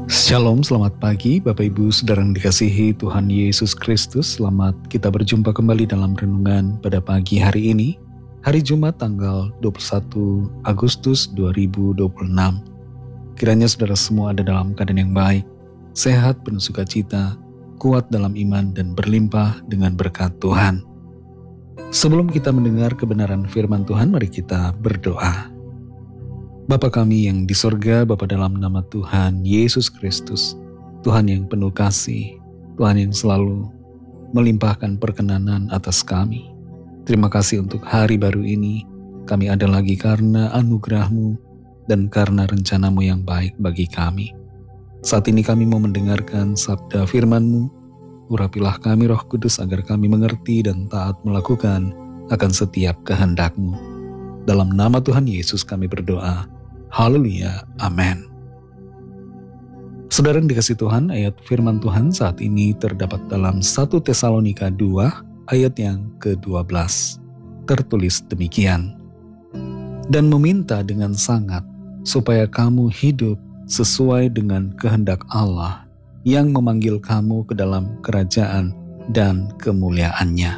Shalom, selamat pagi Bapak Ibu Saudara yang dikasihi Tuhan Yesus Kristus. Selamat kita berjumpa kembali dalam renungan pada pagi hari ini, hari Jumat tanggal 21 Agustus 2026. Kiranya saudara semua ada dalam keadaan yang baik, sehat, penuh sukacita, kuat dalam iman dan berlimpah dengan berkat Tuhan. Sebelum kita mendengar kebenaran firman Tuhan, mari kita berdoa. Bapa kami yang di sorga, Bapa dalam nama Tuhan Yesus Kristus, Tuhan yang penuh kasih, Tuhan yang selalu melimpahkan perkenanan atas kami. Terima kasih untuk hari baru ini, kami ada lagi karena anugerah-Mu dan karena rencana-Mu yang baik bagi kami. Saat ini kami mau mendengarkan sabda firman-Mu, urapilah kami Roh Kudus agar kami mengerti dan taat melakukan akan setiap kehendak-Mu. Dalam nama Tuhan Yesus kami berdoa. Haleluya, amin. Saudara yang dikasih Tuhan, ayat firman Tuhan saat ini terdapat dalam 1 Tesalonika 2 ayat yang ke-12. Tertulis demikian. Dan meminta dengan sangat supaya kamu hidup sesuai dengan kehendak Allah yang memanggil kamu ke dalam kerajaan dan kemuliaannya.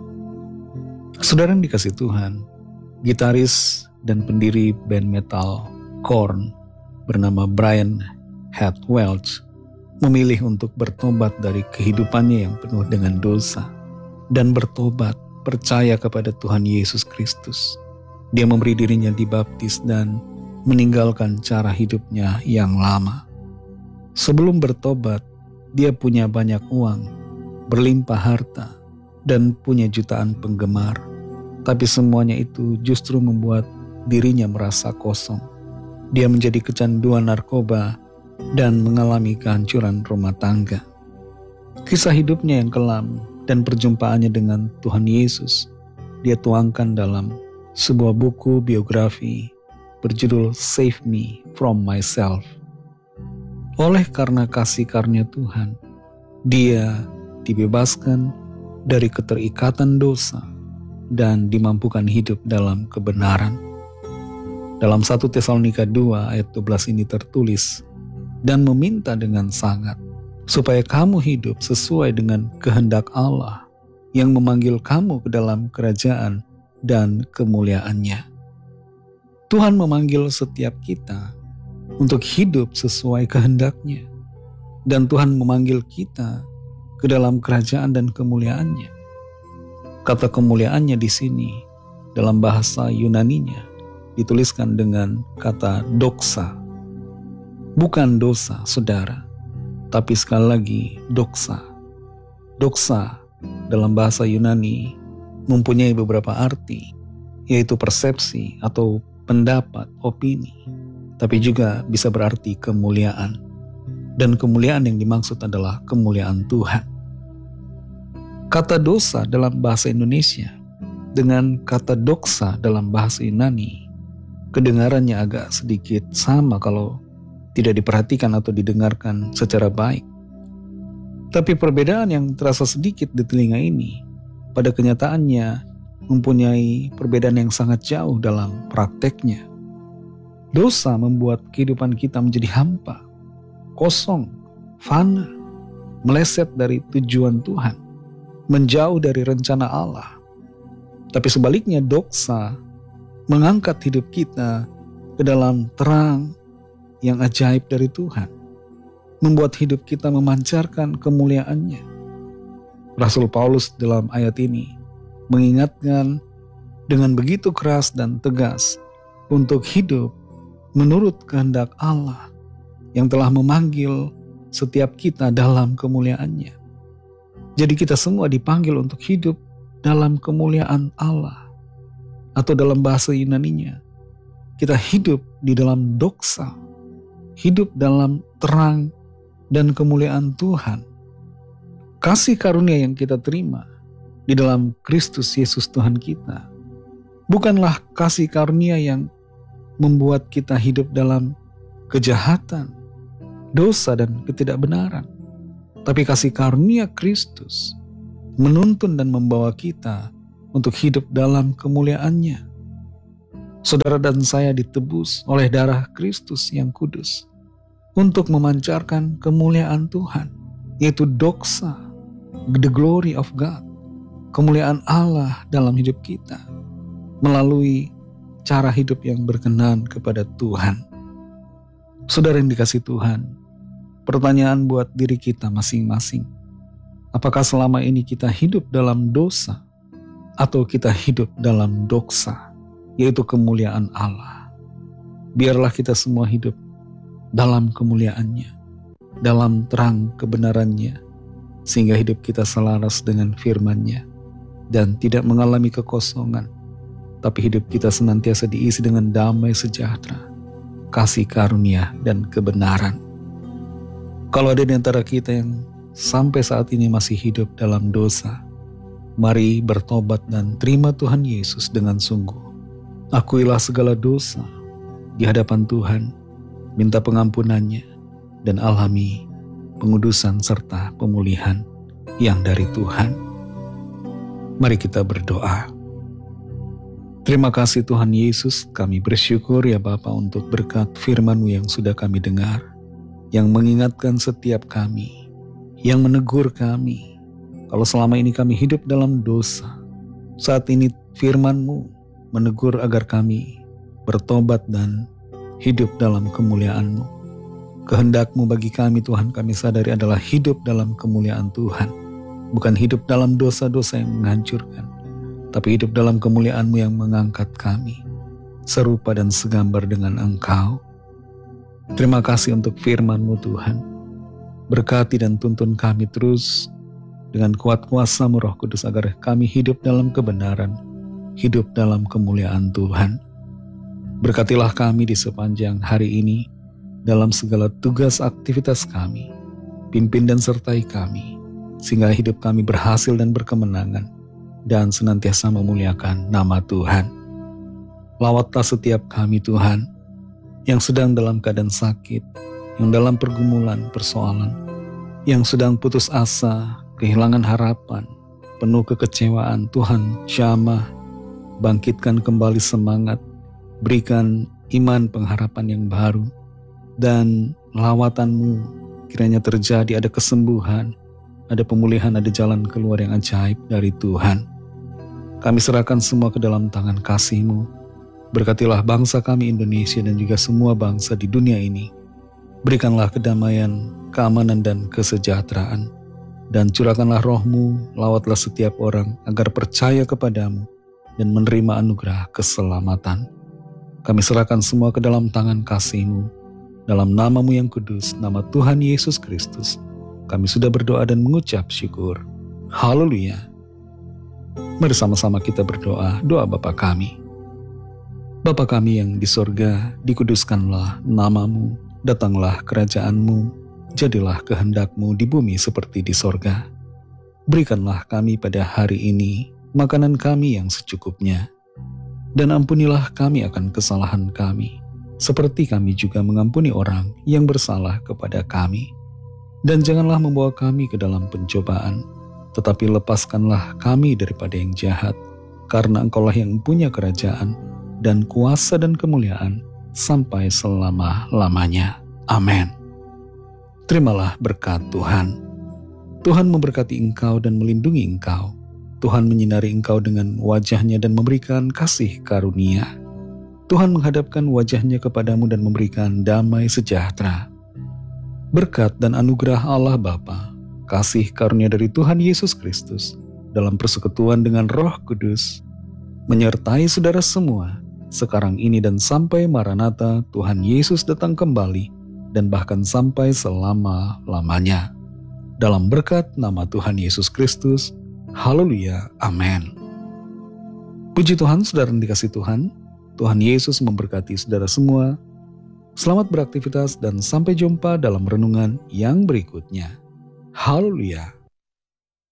Saudara yang dikasih Tuhan, gitaris dan pendiri band metal Korn bernama Brian Heath Welch memilih untuk bertobat dari kehidupannya yang penuh dengan dosa dan bertobat percaya kepada Tuhan Yesus Kristus. Dia memberi dirinya dibaptis dan meninggalkan cara hidupnya yang lama. Sebelum bertobat, dia punya banyak uang, berlimpah harta, dan punya jutaan penggemar. Tapi semuanya itu justru membuat dirinya merasa kosong. Dia menjadi kecanduan narkoba dan mengalami kehancuran rumah tangga. Kisah hidupnya yang kelam dan perjumpaannya dengan Tuhan Yesus dia tuangkan dalam sebuah buku biografi berjudul Save Me From Myself. Oleh karena kasih karunia Tuhan, dia dibebaskan dari keterikatan dosa dan dimampukan hidup dalam kebenaran. Dalam 1 Tesalonika 2 ayat 12 ini tertulis, dan meminta dengan sangat supaya kamu hidup sesuai dengan kehendak Allah yang memanggil kamu ke dalam kerajaan dan kemuliaannya. Tuhan memanggil setiap kita untuk hidup sesuai kehendaknya, dan Tuhan memanggil kita ke dalam kerajaan dan kemuliaannya. Kata kemuliaannya di sini dalam bahasa Yunaninya dituliskan dengan kata doxa. Bukan dosa, saudara, tapi sekali lagi doxa. Doxa dalam bahasa Yunani mempunyai beberapa arti, yaitu persepsi atau pendapat, opini, tapi juga bisa berarti kemuliaan. Dan kemuliaan yang dimaksud adalah kemuliaan Tuhan. Kata dosa dalam bahasa Indonesia dengan kata doxa dalam bahasa Yunani kedengarannya agak sedikit sama kalau tidak diperhatikan atau didengarkan secara baik. Tapi perbedaan yang terasa sedikit di telinga ini pada kenyataannya mempunyai perbedaan yang sangat jauh dalam prakteknya. Dosa membuat kehidupan kita menjadi hampa, kosong, fana, meleset dari tujuan Tuhan, menjauh dari rencana Allah. Tapi sebaliknya doxa mengangkat hidup kita ke dalam terang yang ajaib dari Tuhan, membuat hidup kita memancarkan kemuliaannya. Rasul Paulus dalam ayat ini mengingatkan dengan begitu keras dan tegas untuk hidup menurut kehendak Allah yang telah memanggil setiap kita dalam kemuliaannya. Jadi kita semua dipanggil untuk hidup dalam kemuliaan Allah. Atau dalam bahasa Yunaninya, kita hidup di dalam doxa, hidup dalam terang dan kemuliaan Tuhan. Kasih karunia yang kita terima di dalam Kristus Yesus Tuhan kita bukanlah kasih karunia yang membuat kita hidup dalam kejahatan, dosa dan ketidakbenaran. Tapi kasih karunia Kristus menuntun dan membawa kita untuk hidup dalam kemuliaannya. Saudara dan saya ditebus oleh darah Kristus yang kudus untuk memancarkan kemuliaan Tuhan, yaitu doxa, the glory of God, kemuliaan Allah dalam hidup kita, melalui cara hidup yang berkenan kepada Tuhan. Saudara yang dikasihi Tuhan, pertanyaan buat diri kita masing-masing. Apakah selama ini kita hidup dalam dosa atau kita hidup dalam doxa, yaitu kemuliaan Allah? Biarlah kita semua hidup dalam kemuliaannya, dalam terang kebenarannya, sehingga hidup kita selaras dengan firman-Nya dan tidak mengalami kekosongan, tapi hidup kita senantiasa diisi dengan damai sejahtera, kasih karunia dan kebenaran. Kalau ada di antara kita yang sampai saat ini masih hidup dalam dosa, mari bertobat dan terima Tuhan Yesus dengan sungguh. Akuilah segala dosa di hadapan Tuhan, minta pengampunannya, dan alami pengudusan serta pemulihan yang dari Tuhan. Mari kita berdoa. Terima kasih Tuhan Yesus, kami bersyukur ya Bapa untuk berkat firman-Mu yang sudah kami dengar, yang mengingatkan setiap kami, yang menegur kami. Kalau selama ini kami hidup dalam dosa, saat ini firman-Mu menegur agar kami bertobat dan hidup dalam kemuliaan-Mu. Kehendak-Mu bagi kami Tuhan, kami sadari adalah hidup dalam kemuliaan Tuhan, bukan hidup dalam dosa-dosa yang menghancurkan, tapi hidup dalam kemuliaan-Mu yang mengangkat kami, serupa dan segambar dengan Engkau. Terima kasih untuk firman-Mu Tuhan. Berkati dan tuntun kami terus dengan kuat kuasa-Mu Roh Kudus agar kami hidup dalam kebenaran, hidup dalam kemuliaan Tuhan. Berkatilah kami di sepanjang hari ini, dalam segala tugas aktivitas kami. Pimpin dan sertai kami, sehingga hidup kami berhasil dan berkemenangan, dan senantiasa memuliakan nama Tuhan. Lawatlah setiap kami Tuhan, yang sedang dalam keadaan sakit, yang dalam pergumulan, persoalan, yang sedang putus asa, kehilangan harapan, penuh kekecewaan. Tuhan jamah, bangkitkan kembali semangat, berikan iman pengharapan yang baru, dan lawatan-Mu kiranya terjadi, ada kesembuhan, ada pemulihan, ada jalan keluar yang ajaib dari Tuhan. Kami serahkan semua ke dalam tangan kasih-Mu. Berkatilah bangsa kami Indonesia dan juga semua bangsa di dunia ini. Berikanlah kedamaian, keamanan dan kesejahteraan. Dan curahkanlah Roh-Mu, lawatlah setiap orang agar percaya kepadamu dan menerima anugerah keselamatan. Kami serahkan semua ke dalam tangan kasih-Mu. Dalam nama-Mu yang kudus, nama Tuhan Yesus Kristus, kami sudah berdoa dan mengucap syukur. Haleluya. Mari sama-sama kita berdoa, doa Bapa kami. Bapa kami yang di sorga, dikuduskanlah nama-Mu, datanglah kerajaan-Mu, jadilah kehendak-Mu di bumi seperti di sorga. Berikanlah kami pada hari ini makanan kami yang secukupnya, dan ampunilah kami akan kesalahan kami, seperti kami juga mengampuni orang yang bersalah kepada kami. Dan janganlah membawa kami ke dalam pencobaan, tetapi lepaskanlah kami daripada yang jahat, karena Engkaulah yang punya kerajaan, dan kuasa dan kemuliaan, sampai selama-lamanya. Amin. Terimalah berkat Tuhan. Tuhan memberkati engkau dan melindungi engkau. Tuhan menyinari engkau dengan wajah-Nya dan memberikan kasih karunia. Tuhan menghadapkan wajah-Nya kepadamu dan memberikan damai sejahtera. Berkat dan anugerah Allah Bapa, kasih karunia dari Tuhan Yesus Kristus, dalam persekutuan dengan Roh Kudus, menyertai saudara semua, sekarang ini dan sampai Maranatha Tuhan Yesus datang kembali, dan bahkan sampai selama-lamanya. Dalam berkat nama Tuhan Yesus Kristus, haleluya, amin. Puji Tuhan, saudara yang dikasihi Tuhan, Tuhan Yesus memberkati saudara semua. Selamat beraktivitas dan sampai jumpa dalam renungan yang berikutnya. Haleluya.